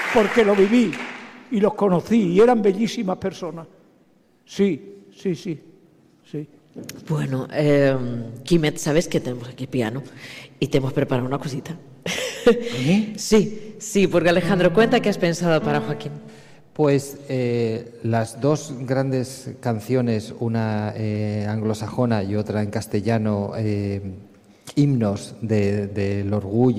porque lo viví y los conocí y eran bellísimas personas. Sí, sí, sí, sí. Bueno, Quimet, sabes que tenemos aquí piano y te hemos preparado una cosita. Sí, sí, porque Alejandro, cuenta qué has pensado para Joaquín. Pues las dos grandes canciones, una anglosajona y otra en castellano, himnos del orgullo